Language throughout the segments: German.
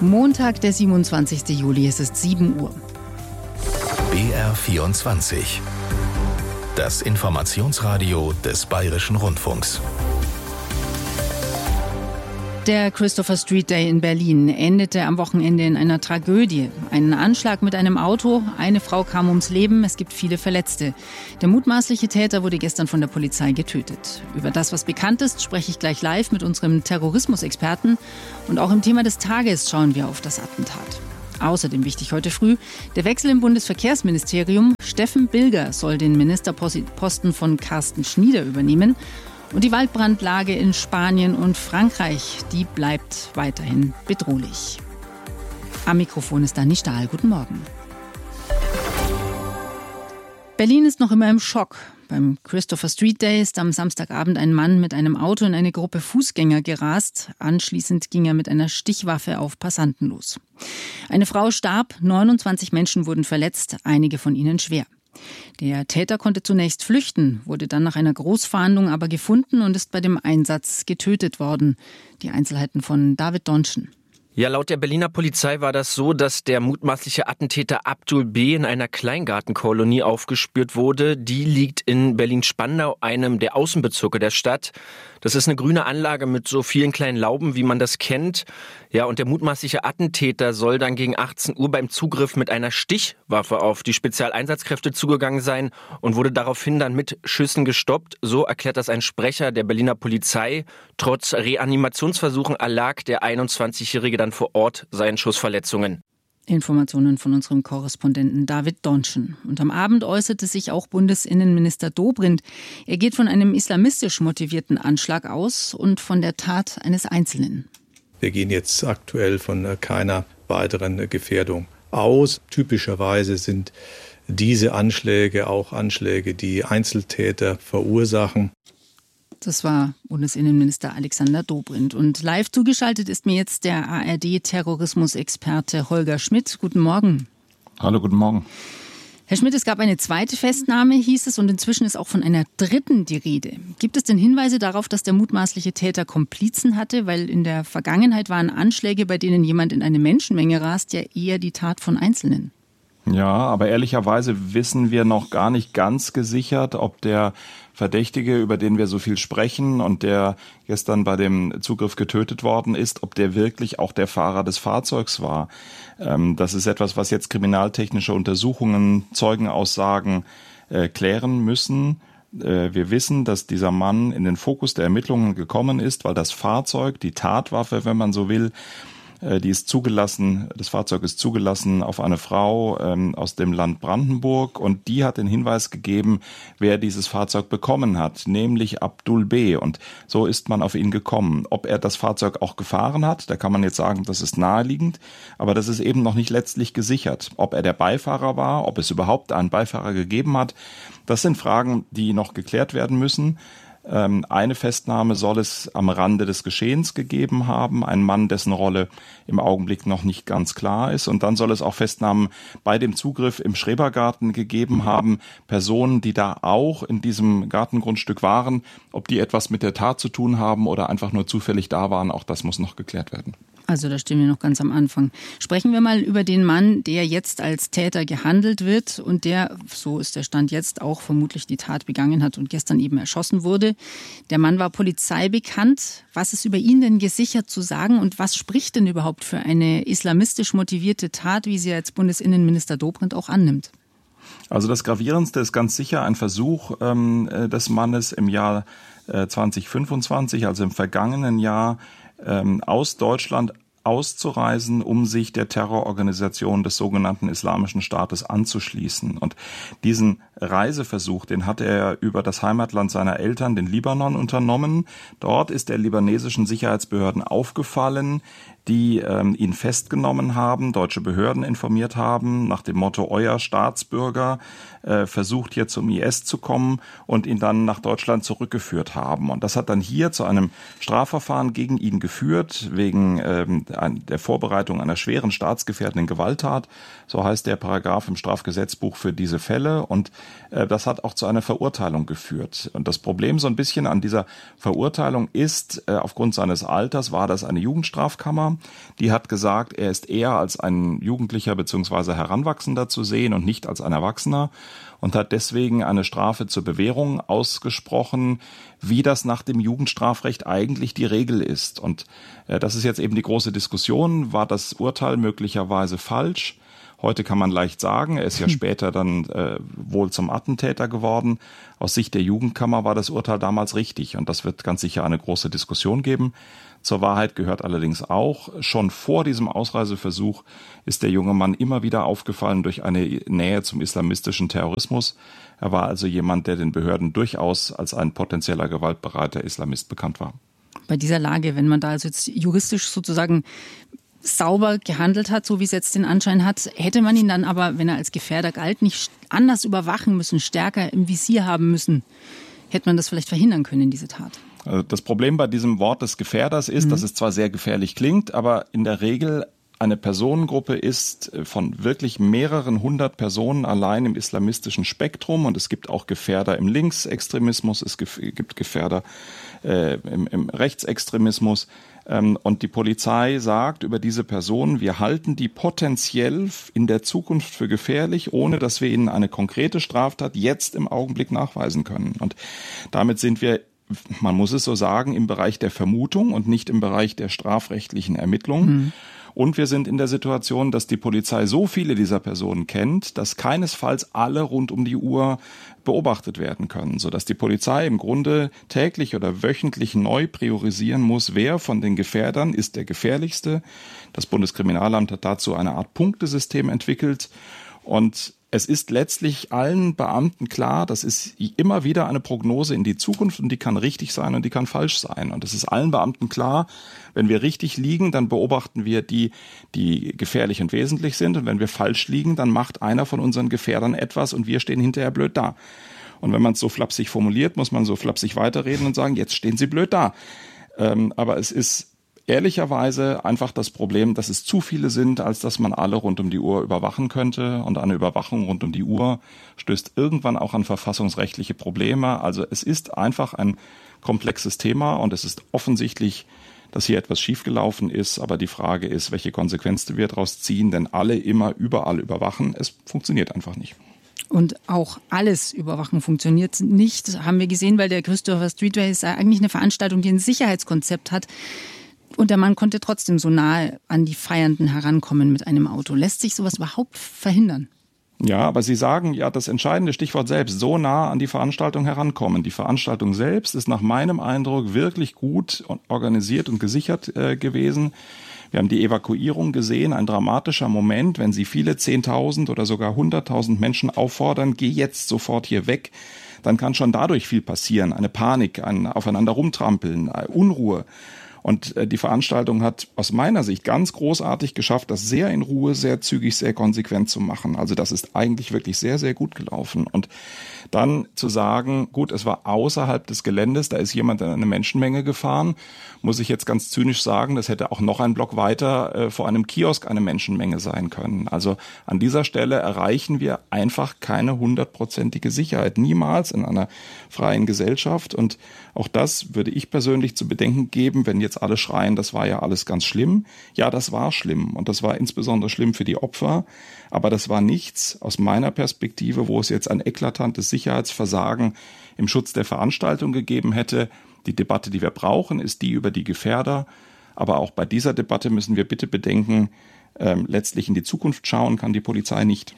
Montag, der 27. Juli, es ist 7 Uhr. BR24. Das Informationsradio des Bayerischen Rundfunks. Der Christopher Street Day in Berlin endete am Wochenende in einer Tragödie. Ein Anschlag mit einem Auto, eine Frau kam ums Leben, es gibt viele Verletzte. Der mutmaßliche Täter wurde gestern von der Polizei getötet. Über das, was bekannt ist, spreche ich gleich live mit unserem Terrorismusexperten. Und auch im Thema des Tages schauen wir auf das Attentat. Außerdem wichtig heute früh, der Wechsel im Bundesverkehrsministerium. Steffen Bilger soll den Ministerposten von Carsten Schnieder übernehmen. Und die Waldbrandlage in Spanien und Frankreich, die bleibt weiterhin bedrohlich. Am Mikrofon ist Dani Stahl. Guten Morgen. Berlin ist noch immer im Schock. Beim Christopher Street Day ist am Samstagabend ein Mann mit einem Auto in eine Gruppe Fußgänger gerast. Anschließend ging er mit einer Stichwaffe auf Passanten los. Eine Frau starb, 29 Menschen wurden verletzt, einige von ihnen schwer. Der Täter konnte zunächst flüchten, wurde dann nach einer Großfahndung aber gefunden und ist bei dem Einsatz getötet worden. Die Einzelheiten von David Donschen. Ja, laut der Berliner Polizei war das so, dass der mutmaßliche Attentäter Abdul B. in einer Kleingartenkolonie aufgespürt wurde. Die liegt in Berlin-Spandau, einem der Außenbezirke der Stadt. Das ist eine grüne Anlage mit so vielen kleinen Lauben, wie man das kennt. Ja, und der mutmaßliche Attentäter soll dann gegen 18 Uhr beim Zugriff mit einer Stichwaffe auf die Spezialeinsatzkräfte zugegangen sein und wurde daraufhin dann mit Schüssen gestoppt. So erklärt das ein Sprecher der Berliner Polizei. Trotz Reanimationsversuchen erlag der 21-Jährige dann vor Ort seinen Schussverletzungen. Informationen von unserem Korrespondenten David Donschen. Und am Abend äußerte sich auch Bundesinnenminister Dobrindt. Er geht von einem islamistisch motivierten Anschlag aus und von der Tat eines Einzelnen. Wir gehen jetzt aktuell von keiner weiteren Gefährdung aus. Typischerweise sind diese Anschläge auch Anschläge, die Einzeltäter verursachen. Das war Bundesinnenminister Alexander Dobrindt. Und live zugeschaltet ist mir jetzt der ARD-Terrorismusexperte Holger Schmidt. Guten Morgen. Hallo, guten Morgen. Herr Schmidt, es gab eine zweite Festnahme, hieß es, und inzwischen ist auch von einer dritten die Rede. Gibt es denn Hinweise darauf, dass der mutmaßliche Täter Komplizen hatte? Weil in der Vergangenheit waren Anschläge, bei denen jemand in eine Menschenmenge rast, ja eher die Tat von Einzelnen. Ja, aber ehrlicherweise wissen wir noch gar nicht ganz gesichert, ob der Verdächtige, über den wir so viel sprechen und der gestern bei dem Zugriff getötet worden ist, ob der wirklich auch der Fahrer des Fahrzeugs war. Das ist etwas, was jetzt kriminaltechnische Untersuchungen, Zeugenaussagen klären müssen. Wir wissen, dass dieser Mann in den Fokus der Ermittlungen gekommen ist, weil das Fahrzeug, die Tatwaffe, wenn man so will, die ist zugelassen, das Fahrzeug ist zugelassen auf eine Frau aus dem Land Brandenburg und die hat den Hinweis gegeben, wer dieses Fahrzeug bekommen hat, nämlich Abdul B. Und so ist man auf ihn gekommen. Ob er das Fahrzeug auch gefahren hat, da kann man jetzt sagen, das ist naheliegend, aber das ist eben noch nicht letztlich gesichert. Ob er der Beifahrer war, ob es überhaupt einen Beifahrer gegeben hat, das sind Fragen, die noch geklärt werden müssen. Eine Festnahme soll es am Rande des Geschehens gegeben haben, ein Mann, dessen Rolle im Augenblick noch nicht ganz klar ist. Und dann soll es auch Festnahmen bei dem Zugriff im Schrebergarten gegeben haben, Personen, die da auch in diesem Gartengrundstück waren. Ob die etwas mit der Tat zu tun haben oder einfach nur zufällig da waren, auch das muss noch geklärt werden. Also da stehen wir noch ganz am Anfang. Sprechen wir mal über den Mann, der jetzt als Täter gehandelt wird und der, so ist der Stand jetzt, auch vermutlich die Tat begangen hat und gestern eben erschossen wurde. Der Mann war polizeibekannt. Was ist über ihn denn gesichert zu sagen und was spricht denn überhaupt für eine islamistisch motivierte Tat, wie sie als Bundesinnenminister Dobrindt auch annimmt? Also das Gravierendste ist ganz sicher ein Versuch des Mannes im Jahr 2025, also im vergangenen Jahr, aus Deutschland auszureisen, um sich der Terrororganisation des sogenannten Islamischen Staates anzuschließen. Und diesen Reiseversuch, den hat er über das Heimatland seiner Eltern, den Libanon, unternommen. Dort ist der libanesischen Sicherheitsbehörden aufgefallen, die ihn festgenommen haben, deutsche Behörden informiert haben, nach dem Motto, euer Staatsbürger versucht hier zum IS zu kommen und ihn dann nach Deutschland zurückgeführt haben. Und das hat dann hier zu einem Strafverfahren gegen ihn geführt, wegen der Vorbereitung einer schweren staatsgefährdenden Gewalttat. So heißt der Paragraph im Strafgesetzbuch für diese Fälle. Und das hat auch zu einer Verurteilung geführt. Und das Problem so ein bisschen an dieser Verurteilung ist, aufgrund seines Alters war das eine Jugendstrafkammer. war. Die hat gesagt, er ist eher als ein Jugendlicher bzw. Heranwachsender zu sehen und nicht als ein Erwachsener und hat deswegen eine Strafe zur Bewährung ausgesprochen, wie das nach dem Jugendstrafrecht eigentlich die Regel ist. Und das ist jetzt eben die große Diskussion. War das Urteil möglicherweise falsch? Heute kann man leicht sagen, er ist ja später dann wohl zum Attentäter geworden. Aus Sicht der Jugendkammer war das Urteil damals richtig und das wird ganz sicher eine große Diskussion geben. Zur Wahrheit gehört allerdings auch, schon vor diesem Ausreiseversuch ist der junge Mann immer wieder aufgefallen durch eine Nähe zum islamistischen Terrorismus. Er war also jemand, der den Behörden durchaus als ein potenzieller gewaltbereiter Islamist bekannt war. Bei dieser Lage, wenn man da also jetzt juristisch sozusagen sauber gehandelt hat, so wie es jetzt den Anschein hat, hätte man ihn dann aber, wenn er als Gefährder galt, nicht anders überwachen müssen, stärker im Visier haben müssen. Hätte man das vielleicht verhindern können, diese Tat? Also das Problem bei diesem Wort des Gefährders ist, dass es zwar sehr gefährlich klingt, aber in der Regel eine Personengruppe ist von wirklich mehreren hundert Personen allein im islamistischen Spektrum und es gibt auch Gefährder im Linksextremismus, es gibt Gefährder im Rechtsextremismus. Und die Polizei sagt über diese Personen, wir halten die potenziell in der Zukunft für gefährlich, ohne dass wir ihnen eine konkrete Straftat jetzt im Augenblick nachweisen können. Und damit sind wir, man muss es so sagen, im Bereich der Vermutung und nicht im Bereich der strafrechtlichen Ermittlungen. Und wir sind in der Situation, dass die Polizei so viele dieser Personen kennt, dass keinesfalls alle rund um die Uhr beobachtet werden können, sodass die Polizei im Grunde täglich oder wöchentlich neu priorisieren muss, wer von den Gefährdern ist der gefährlichste. Das Bundeskriminalamt hat dazu eine Art Punktesystem entwickelt und es ist letztlich allen Beamten klar, das ist immer wieder eine Prognose in die Zukunft und die kann richtig sein und die kann falsch sein. Und es ist allen Beamten klar, wenn wir richtig liegen, dann beobachten wir die gefährlich und wesentlich sind. Und wenn wir falsch liegen, dann macht einer von unseren Gefährdern etwas und wir stehen hinterher blöd da. Und wenn man es so flapsig formuliert, muss man so flapsig weiterreden und sagen, jetzt stehen sie blöd da. Aber es ist ehrlicherweise einfach das Problem, dass es zu viele sind, als dass man alle rund um die Uhr überwachen könnte. Und eine Überwachung rund um die Uhr stößt irgendwann auch an verfassungsrechtliche Probleme. Also es ist einfach ein komplexes Thema und es ist offensichtlich, dass hier etwas schiefgelaufen ist. Aber die Frage ist, welche Konsequenzen wir daraus ziehen, denn alle immer überall überwachen. Es funktioniert einfach nicht. Und auch alles überwachen funktioniert nicht, haben wir gesehen, weil der Christopher Street Day ist eigentlich eine Veranstaltung, die ein Sicherheitskonzept hat. Und der Mann konnte trotzdem so nahe an die Feiernden herankommen mit einem Auto. Lässt sich sowas überhaupt verhindern? Ja, aber Sie sagen ja das entscheidende Stichwort selbst, so nah an die Veranstaltung herankommen. Die Veranstaltung selbst ist nach meinem Eindruck wirklich gut organisiert und gesichert gewesen. Wir haben die Evakuierung gesehen, ein dramatischer Moment, wenn Sie viele 10.000 oder sogar 100.000 Menschen auffordern, geh jetzt sofort hier weg, dann kann schon dadurch viel passieren. Eine Panik, ein Aufeinander rumtrampeln, Unruhe. Und die Veranstaltung hat aus meiner Sicht ganz großartig geschafft, das sehr in Ruhe, sehr zügig, sehr konsequent zu machen. Also das ist eigentlich wirklich sehr, sehr gut gelaufen. Und dann zu sagen, gut, es war außerhalb des Geländes, da ist jemand in eine Menschenmenge gefahren, muss ich jetzt ganz zynisch sagen, das hätte auch noch ein Block weiter vor einem Kiosk eine Menschenmenge sein können. Also an dieser Stelle erreichen wir einfach keine 100%ige Sicherheit. Niemals in einer freien Gesellschaft. Und auch das würde ich persönlich zu bedenken geben, wenn jetzt alle schreien, das war ja alles ganz schlimm. Ja, das war schlimm. Und das war insbesondere schlimm für die Opfer. Aber das war nichts aus meiner Perspektive, wo es jetzt ein eklatantes Sicherheitsversagen im Schutz der Veranstaltung gegeben hätte. Die Debatte, die wir brauchen, ist die über die Gefährder. Aber auch bei dieser Debatte müssen wir bitte bedenken, letztlich in die Zukunft schauen kann die Polizei nicht.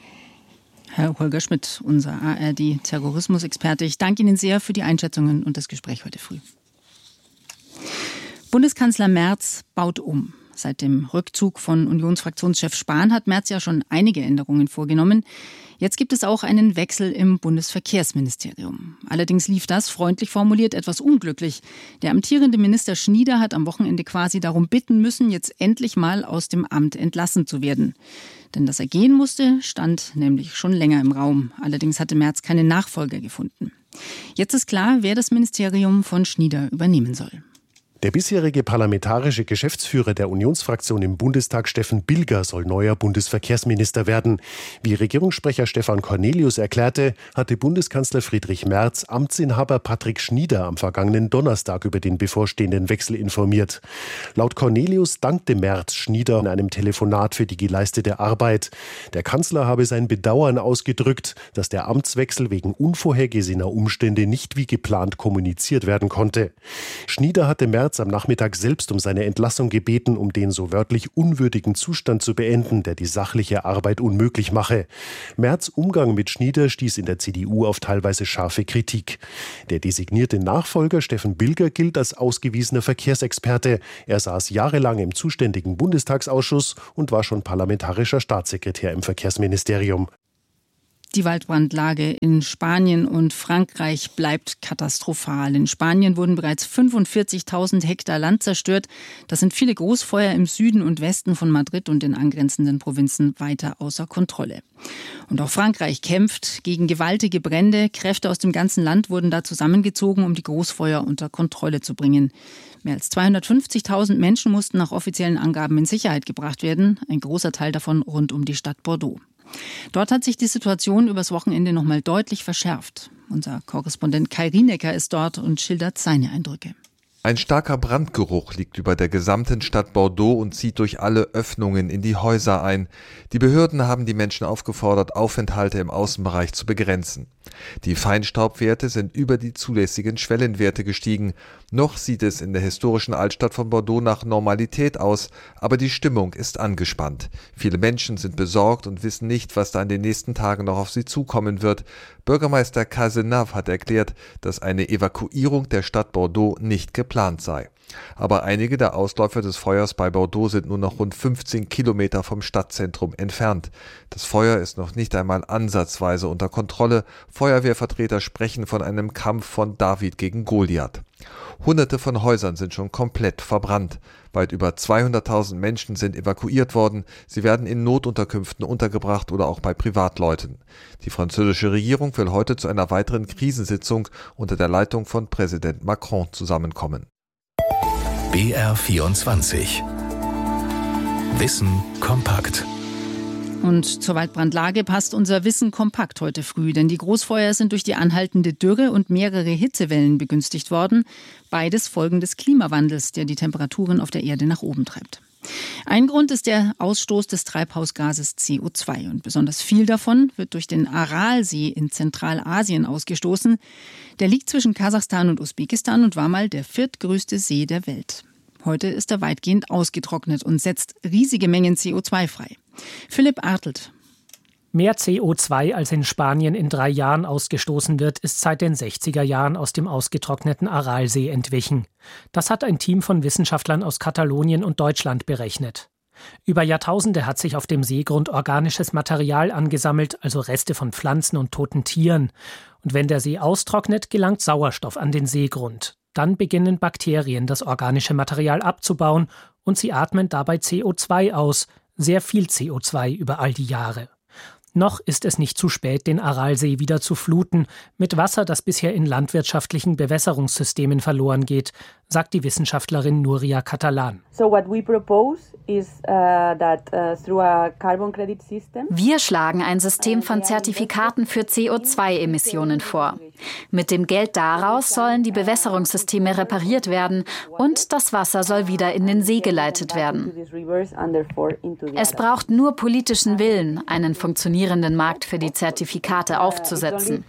Herr Holger Schmidt, unser ARD-Terrorismusexperte, ich danke Ihnen sehr für die Einschätzungen und das Gespräch heute früh. Bundeskanzler Merz baut um. Seit dem Rückzug von Unionsfraktionschef Spahn hat Merz ja schon einige Änderungen vorgenommen. Jetzt gibt es auch einen Wechsel im Bundesverkehrsministerium. Allerdings lief das, freundlich formuliert, etwas unglücklich. Der amtierende Minister Schnieder hat am Wochenende quasi darum bitten müssen, jetzt endlich mal aus dem Amt entlassen zu werden. Denn dass er gehen musste, stand nämlich schon länger im Raum. Allerdings hatte Merz keinen Nachfolger gefunden. Jetzt ist klar, wer das Ministerium von Schnieder übernehmen soll. Der bisherige parlamentarische Geschäftsführer der Unionsfraktion im Bundestag, Steffen Bilger, soll neuer Bundesverkehrsminister werden. Wie Regierungssprecher Stefan Cornelius erklärte, hatte Bundeskanzler Friedrich Merz Amtsinhaber Patrick Schnieder am vergangenen Donnerstag über den bevorstehenden Wechsel informiert. Laut Cornelius dankte Merz Schnieder in einem Telefonat für die geleistete Arbeit. Der Kanzler habe sein Bedauern ausgedrückt, dass der Amtswechsel wegen unvorhergesehener Umstände nicht wie geplant kommuniziert werden konnte. Schnieder hatte Merz am Nachmittag selbst um seine Entlassung gebeten, um den so wörtlich unwürdigen Zustand zu beenden, der die sachliche Arbeit unmöglich mache. Merz' Umgang mit Schnieder stieß in der CDU auf teilweise scharfe Kritik. Der designierte Nachfolger Steffen Bilger gilt als ausgewiesener Verkehrsexperte. Er saß jahrelang im zuständigen Bundestagsausschuss und war schon parlamentarischer Staatssekretär im Verkehrsministerium. Die Waldbrandlage in Spanien und Frankreich bleibt katastrophal. In Spanien wurden bereits 45.000 Hektar Land zerstört. Das sind viele Großfeuer im Süden und Westen von Madrid und den angrenzenden Provinzen weiter außer Kontrolle. Und auch Frankreich kämpft gegen gewaltige Brände. Kräfte aus dem ganzen Land wurden da zusammengezogen, um die Großfeuer unter Kontrolle zu bringen. Mehr als 250.000 Menschen mussten nach offiziellen Angaben in Sicherheit gebracht werden. Ein großer Teil davon rund um die Stadt Bordeaux. Dort hat sich die Situation übers Wochenende noch mal deutlich verschärft. Unser Korrespondent Kai Rienecker ist dort und schildert seine Eindrücke. Ein starker Brandgeruch liegt über der gesamten Stadt Bordeaux und zieht durch alle Öffnungen in die Häuser ein. Die Behörden haben die Menschen aufgefordert, Aufenthalte im Außenbereich zu begrenzen. Die Feinstaubwerte sind über die zulässigen Schwellenwerte gestiegen. Noch sieht es in der historischen Altstadt von Bordeaux nach Normalität aus, aber die Stimmung ist angespannt. Viele Menschen sind besorgt und wissen nicht, was da in den nächsten Tagen noch auf sie zukommen wird. Bürgermeister Cazenave hat erklärt, dass eine Evakuierung der Stadt Bordeaux nicht geplant sei. Aber einige der Ausläufer des Feuers bei Bordeaux sind nur noch rund 15 Kilometer vom Stadtzentrum entfernt. Das Feuer ist noch nicht einmal ansatzweise unter Kontrolle. Feuerwehrvertreter sprechen von einem Kampf von David gegen Goliath. Hunderte von Häusern sind schon komplett verbrannt. Weit über 200.000 Menschen sind evakuiert worden. Sie werden in Notunterkünften untergebracht oder auch bei Privatleuten. Die französische Regierung will heute zu einer weiteren Krisensitzung unter der Leitung von Präsident Macron zusammenkommen. BR24 Wissen kompakt. Und zur Waldbrandlage passt unser Wissen kompakt heute früh, denn die Großfeuer sind durch die anhaltende Dürre und mehrere Hitzewellen begünstigt worden. Beides Folgen des Klimawandels, der die Temperaturen auf der Erde nach oben treibt. Ein Grund ist der Ausstoß des Treibhausgases CO2 und besonders viel davon wird durch den Aralsee in Zentralasien ausgestoßen. Der liegt zwischen Kasachstan und Usbekistan und war mal der viertgrößte See der Welt. Heute ist er weitgehend ausgetrocknet und setzt riesige Mengen CO2 frei. Philipp Artelt. Mehr CO2 als in Spanien in 3 Jahren ausgestoßen wird, ist seit den 60er Jahren aus dem ausgetrockneten Aralsee entwichen. Das hat ein Team von Wissenschaftlern aus Katalonien und Deutschland berechnet. Über Jahrtausende hat sich auf dem Seegrund organisches Material angesammelt, also Reste von Pflanzen und toten Tieren. Und wenn der See austrocknet, gelangt Sauerstoff an den Seegrund. Dann beginnen Bakterien, das organische Material abzubauen und sie atmen dabei CO2 aus, sehr viel CO2 über all die Jahre. Noch ist es nicht zu spät, den Aralsee wieder zu fluten, mit Wasser, das bisher in landwirtschaftlichen Bewässerungssystemen verloren geht, sagt die Wissenschaftlerin Nuria Catalan. Wir schlagen ein System von Zertifikaten für CO2-Emissionen vor. Mit dem Geld daraus sollen die Bewässerungssysteme repariert werden und das Wasser soll wieder in den See geleitet werden. Es braucht nur politischen Willen, einen funktionierenden Markt für die Zertifikate aufzusetzen.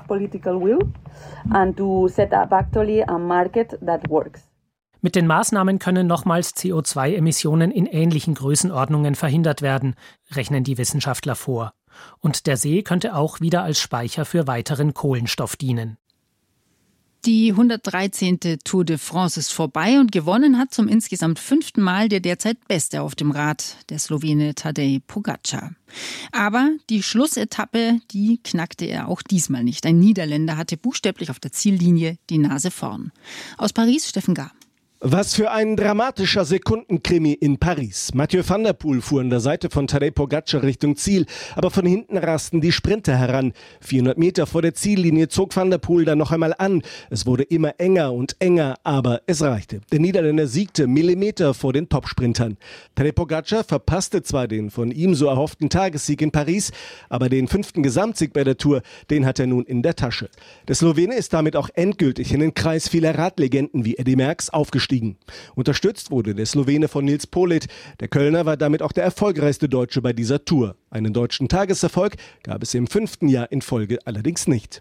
Mit den Maßnahmen können nochmals CO2-Emissionen in ähnlichen Größenordnungen verhindert werden, rechnen die Wissenschaftler vor. Und der See könnte auch wieder als Speicher für weiteren Kohlenstoff dienen. Die 113. Tour de France ist vorbei und gewonnen hat zum insgesamt 5. Mal der derzeit Beste auf dem Rad, der Slowene Tadej Pogačar. Aber die Schlussetappe, die knackte er auch diesmal nicht. Ein Niederländer hatte buchstäblich auf der Ziellinie die Nase vorn. Aus Paris, Steffen Gar. Was für ein dramatischer Sekundenkrimi in Paris. Mathieu van der Poel fuhr an der Seite von Tadej Pogacar Richtung Ziel, aber von hinten rasten die Sprinter heran. 400 Meter vor der Ziellinie zog van der Poel dann noch einmal an. Es wurde immer enger und enger, aber es reichte. Der Niederländer siegte Millimeter vor den Topsprintern. Tadej Pogacar verpasste zwar den von ihm so erhofften Tagessieg in Paris, aber den 5. Gesamtsieg bei der Tour, den hat er nun in der Tasche. Der Slowene ist damit auch endgültig in den Kreis vieler Radlegenden wie Eddy Merckx aufgestiegen. Unterstützt wurde der Slowene von Nils Politt. Der Kölner war damit auch der erfolgreichste Deutsche bei dieser Tour. Einen deutschen Tageserfolg gab es im 5. Jahr in Folge allerdings nicht.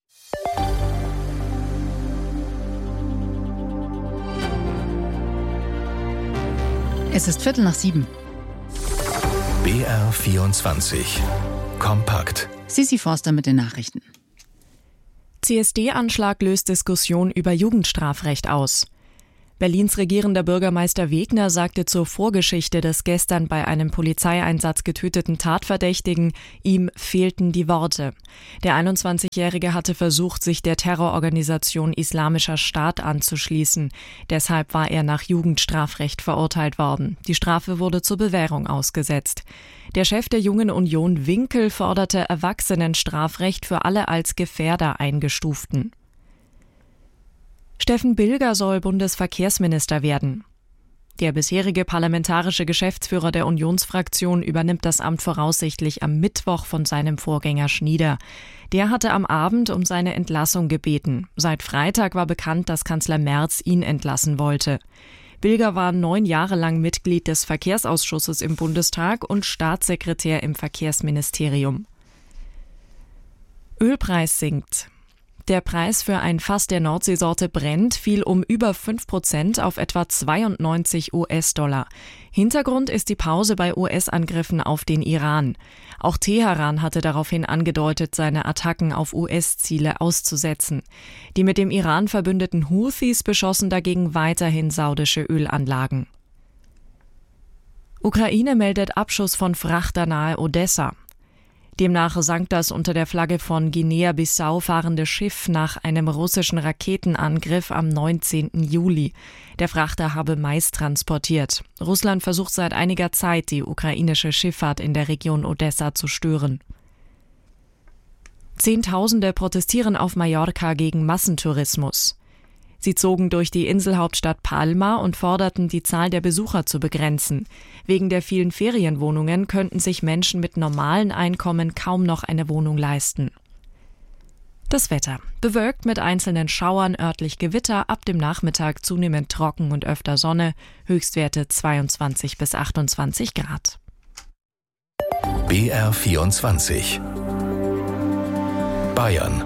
Es ist 6:15. BR 24 Kompakt. Sissi Forster mit den Nachrichten. CSD-Anschlag löst Diskussion über Jugendstrafrecht aus. Berlins regierender Bürgermeister Wegner sagte zur Vorgeschichte des gestern bei einem Polizeieinsatz getöteten Tatverdächtigen, ihm fehlten die Worte. Der 21-Jährige hatte versucht, sich der Terrororganisation Islamischer Staat anzuschließen. Deshalb war er nach Jugendstrafrecht verurteilt worden. Die Strafe wurde zur Bewährung ausgesetzt. Der Chef der Jungen Union Winkel forderte Erwachsenenstrafrecht für alle als Gefährder Eingestuften. Steffen Bilger soll Bundesverkehrsminister werden. Der bisherige parlamentarische Geschäftsführer der Unionsfraktion übernimmt das Amt voraussichtlich am Mittwoch von seinem Vorgänger Schnieder. Der hatte am Abend um seine Entlassung gebeten. Seit Freitag war bekannt, dass Kanzler Merz ihn entlassen wollte. Bilger war 9 Jahre lang Mitglied des Verkehrsausschusses im Bundestag und Staatssekretär im Verkehrsministerium. Ölpreis sinkt. Der Preis für ein Fass der Nordseesorte Brent fiel um über 5% auf etwa 92 US-Dollar. Hintergrund ist die Pause bei US-Angriffen auf den Iran. Auch Teheran hatte daraufhin angedeutet, seine Attacken auf US-Ziele auszusetzen. Die mit dem Iran verbündeten Houthis beschossen dagegen weiterhin saudische Ölanlagen. Ukraine meldet Abschuss von Frachter nahe Odessa. Demnach sank das unter der Flagge von Guinea-Bissau fahrende Schiff nach einem russischen Raketenangriff am 19. Juli. Der Frachter habe Mais transportiert. Russland versucht seit einiger Zeit, die ukrainische Schifffahrt in der Region Odessa zu stören. Zehntausende protestieren auf Mallorca gegen Massentourismus. Sie zogen durch die Inselhauptstadt Palma und forderten, die Zahl der Besucher zu begrenzen. Wegen der vielen Ferienwohnungen könnten sich Menschen mit normalen Einkommen kaum noch eine Wohnung leisten. Das Wetter. Bewölkt mit einzelnen Schauern, örtlich Gewitter, ab dem Nachmittag zunehmend trocken und öfter Sonne, Höchstwerte 22 bis 28 Grad. BR 24 Bayern.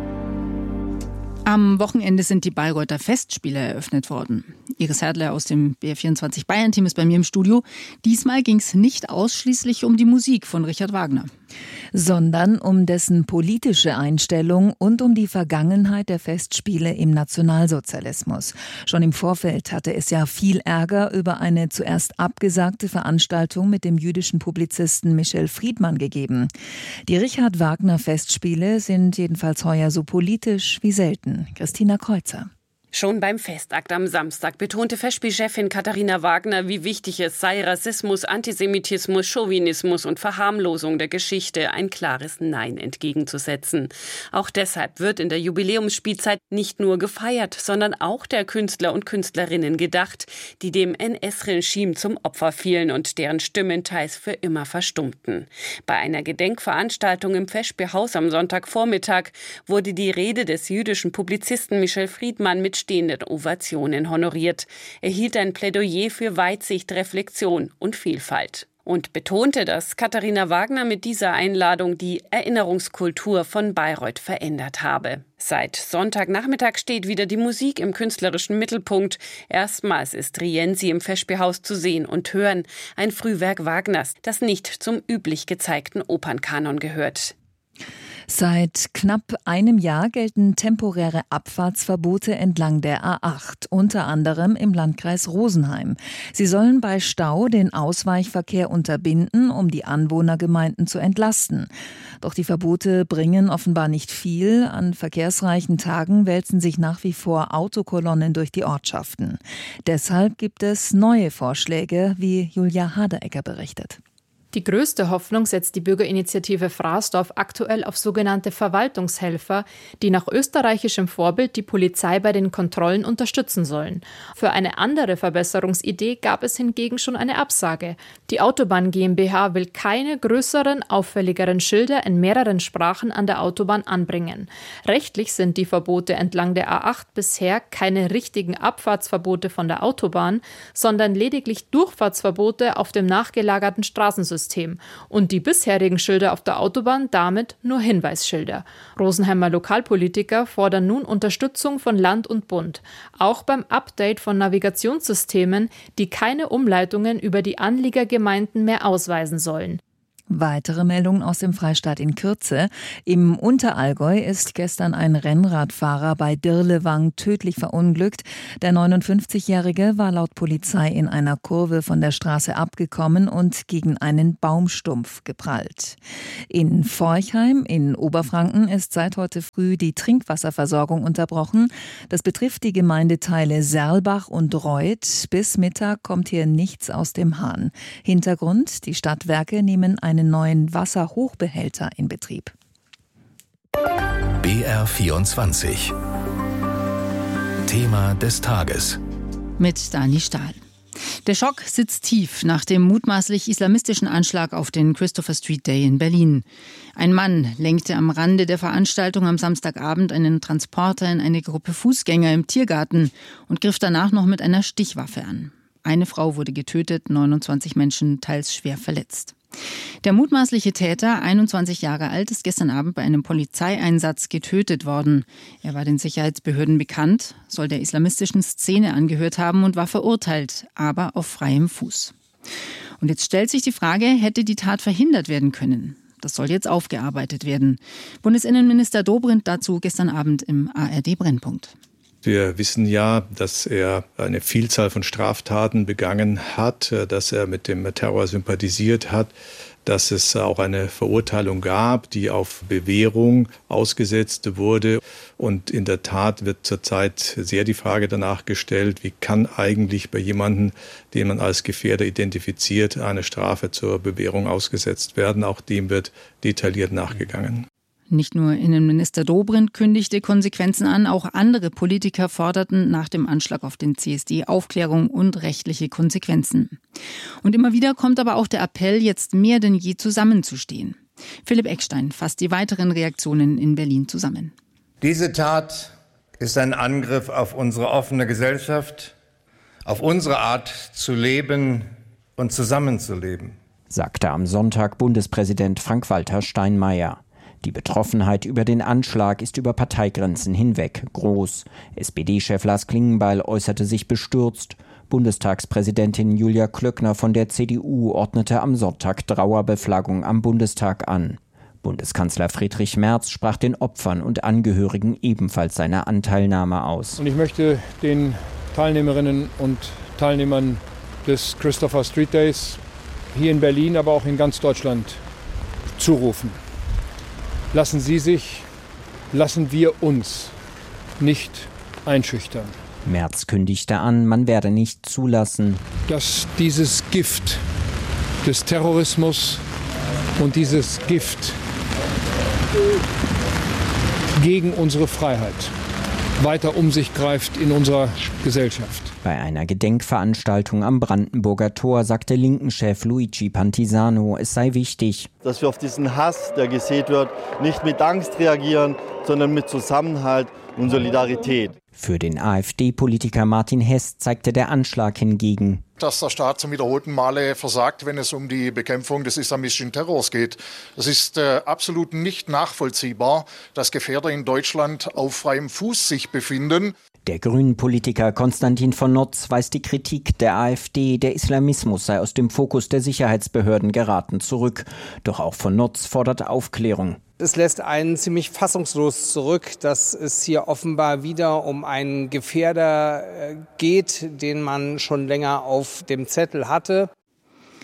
Am Wochenende sind die Bayreuther Festspiele eröffnet worden. Iris Herdler aus dem BR24 Bayern-Team ist bei mir im Studio. Diesmal ging es nicht ausschließlich um die Musik von Richard Wagner, sondern um dessen politische Einstellung und um die Vergangenheit der Festspiele im Nationalsozialismus. Schon im Vorfeld hatte es ja viel Ärger über eine zuerst abgesagte Veranstaltung mit dem jüdischen Publizisten Michel Friedmann gegeben. Die Richard Wagner Festspiele sind jedenfalls heuer so politisch wie selten. Christina Kreuzer. Schon beim Festakt am Samstag betonte Festspielchefin Katharina Wagner, wie wichtig es sei, Rassismus, Antisemitismus, Chauvinismus und Verharmlosung der Geschichte ein klares Nein entgegenzusetzen. Auch deshalb wird in der Jubiläumsspielzeit nicht nur gefeiert, sondern auch der Künstler und Künstlerinnen gedacht, die dem NS-Regime zum Opfer fielen und deren Stimmen teils für immer verstummten. Bei einer Gedenkveranstaltung im Festspielhaus am Sonntagvormittag wurde die Rede des jüdischen Publizisten Michel Friedmann mit stehenden Ovationen honoriert. Er hielt ein Plädoyer für Weitsicht, Reflexion und Vielfalt und betonte, dass Katharina Wagner mit dieser Einladung die Erinnerungskultur von Bayreuth verändert habe. Seit Sonntagnachmittag steht wieder die Musik im künstlerischen Mittelpunkt. Erstmals ist Rienzi im Festspielhaus zu sehen und hören, ein Frühwerk Wagners, das nicht zum üblich gezeigten Opernkanon gehört. Seit knapp einem Jahr gelten temporäre Abfahrtsverbote entlang der A8, unter anderem im Landkreis Rosenheim. Sie sollen bei Stau den Ausweichverkehr unterbinden, um die Anwohnergemeinden zu entlasten. Doch die Verbote bringen offenbar nicht viel. An verkehrsreichen Tagen wälzen sich nach wie vor Autokolonnen durch die Ortschaften. Deshalb gibt es neue Vorschläge, wie Julia Haderegger berichtet. Die größte Hoffnung setzt die Bürgerinitiative Fraßdorf aktuell auf sogenannte Verwaltungshelfer, die nach österreichischem Vorbild die Polizei bei den Kontrollen unterstützen sollen. Für eine andere Verbesserungsidee gab es hingegen schon eine Absage. Die Autobahn GmbH will keine größeren, auffälligeren Schilder in mehreren Sprachen an der Autobahn anbringen. Rechtlich sind die Verbote entlang der A8 bisher keine richtigen Abfahrtsverbote von der Autobahn, sondern lediglich Durchfahrtsverbote auf dem nachgelagerten Straßensystem. Und die bisherigen Schilder auf der Autobahn damit nur Hinweisschilder. Rosenheimer Lokalpolitiker fordern nun Unterstützung von Land und Bund. Auch beim Update von Navigationssystemen, die keine Umleitungen über die Anliegergemeinden mehr ausweisen sollen. Weitere Meldungen aus dem Freistaat in Kürze. Im Unterallgäu ist gestern ein Rennradfahrer bei Dirlewang tödlich verunglückt. Der 59-Jährige war laut Polizei in einer Kurve von der Straße abgekommen und gegen einen Baumstumpf geprallt. In Forchheim in Oberfranken ist seit heute früh die Trinkwasserversorgung unterbrochen. Das betrifft die Gemeindeteile Serlbach und Reuth. Bis Mittag kommt hier nichts aus dem Hahn. Hintergrund: Die Stadtwerke nehmen einen neuen Wasserhochbehälter in Betrieb. BR24 Thema des Tages mit Dani Stahl. Der Schock sitzt tief nach dem mutmaßlich islamistischen Anschlag auf den Christopher Street Day in Berlin. Ein Mann lenkte am Rande der Veranstaltung am Samstagabend einen Transporter in eine Gruppe Fußgänger im Tiergarten und griff danach noch mit einer Stichwaffe an. Eine Frau wurde getötet, 29 Menschen teils schwer verletzt. Der mutmaßliche Täter, 21 Jahre alt, ist gestern Abend bei einem Polizeieinsatz getötet worden. Er war den Sicherheitsbehörden bekannt, soll der islamistischen Szene angehört haben und war verurteilt, aber auf freiem Fuß. Und jetzt stellt sich die Frage, hätte die Tat verhindert werden können? Das soll jetzt aufgearbeitet werden. Bundesinnenminister Dobrindt dazu gestern Abend im ARD-Brennpunkt. Wir wissen ja, dass er eine Vielzahl von Straftaten begangen hat, dass er mit dem Terror sympathisiert hat, dass es auch eine Verurteilung gab, die auf Bewährung ausgesetzt wurde. Und in der Tat wird zurzeit sehr die Frage danach gestellt, wie kann eigentlich bei jemandem, den man als Gefährder identifiziert, eine Strafe zur Bewährung ausgesetzt werden. Auch dem wird detailliert nachgegangen. Nicht nur Innenminister Dobrindt kündigte Konsequenzen an, auch andere Politiker forderten nach dem Anschlag auf den CSD Aufklärung und rechtliche Konsequenzen. Und immer wieder kommt aber auch der Appell, jetzt mehr denn je zusammenzustehen. Philipp Eckstein fasst die weiteren Reaktionen in Berlin zusammen. Diese Tat ist ein Angriff auf unsere offene Gesellschaft, auf unsere Art zu leben und zusammenzuleben, sagte am Sonntag Bundespräsident Frank-Walter Steinmeier. Die Betroffenheit über den Anschlag ist über Parteigrenzen hinweg groß. SPD-Chef Lars Klingbeil äußerte sich bestürzt. Bundestagspräsidentin Julia Klöckner von der CDU ordnete am Sonntag Trauerbeflaggung am Bundestag an. Bundeskanzler Friedrich Merz sprach den Opfern und Angehörigen ebenfalls seine Anteilnahme aus. Und ich möchte den Teilnehmerinnen und Teilnehmern des Christopher Street Days hier in Berlin, aber auch in ganz Deutschland zurufen. Lassen wir uns nicht einschüchtern. Merz kündigte an, man werde nicht zulassen, dass dieses Gift des Terrorismus und dieses Gift gegen unsere Freiheit weiter um sich greift in unserer Gesellschaft. Bei einer Gedenkveranstaltung am Brandenburger Tor sagte Linken-Chef Luigi Pantisano, es sei wichtig, dass wir auf diesen Hass, der gesät wird, nicht mit Angst reagieren, sondern mit Zusammenhalt und Solidarität. Für den AfD-Politiker Martin Hess zeigte der Anschlag hingegen, dass der Staat zum wiederholten Male versagt, wenn es um die Bekämpfung des islamistischen Terrors geht. Es ist absolut nicht nachvollziehbar, dass Gefährder in Deutschland auf freiem Fuß sich befinden. Der Grünen-Politiker Konstantin von Notz weist die Kritik der AfD, der Islamismus sei aus dem Fokus der Sicherheitsbehörden geraten, zurück. Doch auch von Notz fordert Aufklärung. Es lässt einen ziemlich fassungslos zurück, dass es hier offenbar wieder um einen Gefährder geht, den man schon länger auf dem Zettel hatte.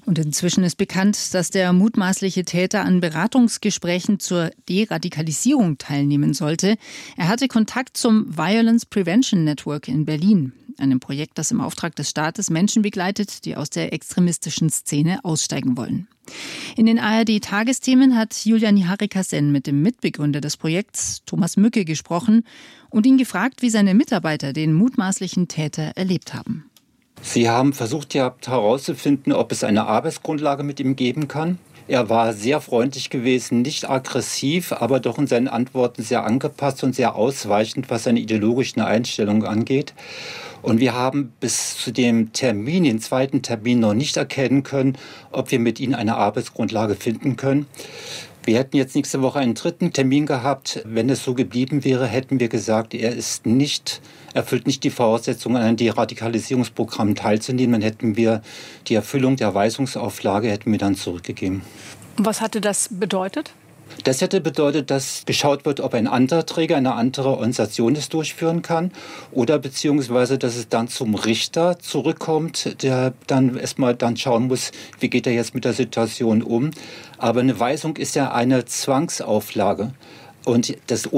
Und inzwischen ist bekannt, dass der mutmaßliche Täter an Beratungsgesprächen zur Deradikalisierung teilnehmen sollte. Er hatte Kontakt zum Violence Prevention Network in Berlin, einem Projekt, das im Auftrag des Staates Menschen begleitet, die aus der extremistischen Szene aussteigen wollen. In den ARD-Tagesthemen hat Julia Niharika-Sen mit dem Mitbegründer des Projekts, Thomas Mücke, gesprochen und ihn gefragt, wie seine Mitarbeiter den mutmaßlichen Täter erlebt haben. Sie haben versucht herauszufinden, ob es eine Arbeitsgrundlage mit ihm geben kann. Er war sehr freundlich gewesen, nicht aggressiv, aber doch in seinen Antworten sehr angepasst und sehr ausweichend, was seine ideologischen Einstellungen angeht. Und wir haben bis zu dem Termin, den zweiten Termin, noch nicht erkennen können, ob wir mit ihm eine Arbeitsgrundlage finden können. Wir hätten jetzt nächste Woche einen dritten Termin gehabt. Wenn es so geblieben wäre, hätten wir gesagt, er erfüllt nicht die Voraussetzungen, an einem Deradikalisierungsprogramm teilzunehmen. Dann hätten wir die Erfüllung der Weisungsauflage dann zurückgegeben. Und was hatte das bedeutet? Das hätte bedeutet, dass geschaut wird, ob ein anderer Träger, eine andere Organisation es durchführen kann oder beziehungsweise, dass es dann zum Richter zurückkommt, der dann erstmal schauen muss, wie geht er jetzt mit der Situation um. Aber eine Weisung ist ja eine Zwangsauflage und das